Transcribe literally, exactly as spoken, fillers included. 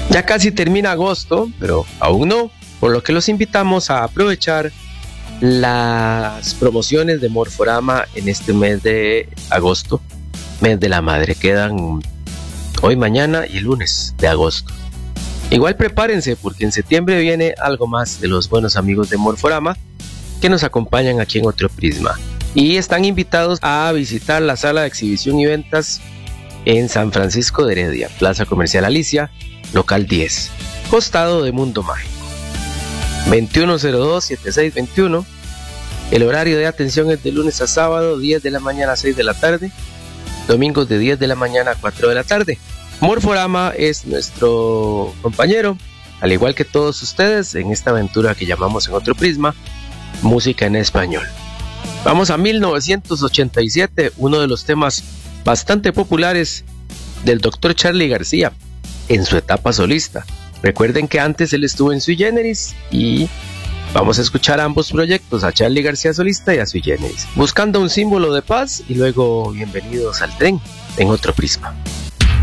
Ya casi termina agosto, pero aún no, por lo que los invitamos a aprovechar las promociones de Morforama en este mes de agosto, mes de la madre. Quedan hoy, mañana y el lunes de agosto. Igual prepárense porque en septiembre viene algo más de los buenos amigos de Morforama que nos acompañan aquí en Otro Prisma. Y están invitados a visitar la sala de exhibición y ventas en San Francisco de Heredia, Plaza Comercial Alicia, local diez, costado de Mundo Mágico. veintiuno cero dos, setenta y seis veintiuno. El horario de atención es de lunes a sábado, diez de la mañana a seis de la tarde, domingos de diez de la mañana a cuatro de la tarde. Morforama es nuestro compañero, al igual que todos ustedes, en esta aventura que llamamos en Otro Prisma, música en español. Vamos a mil novecientos ochenta y siete, uno de los temas bastante populares del doctor Charly García en su etapa solista. Recuerden que antes él estuvo en Sui Generis y vamos a escuchar ambos proyectos, a Charly García solista y a Sui Generis. Buscando un símbolo de paz y luego Bienvenidos al tren en Otro Prisma.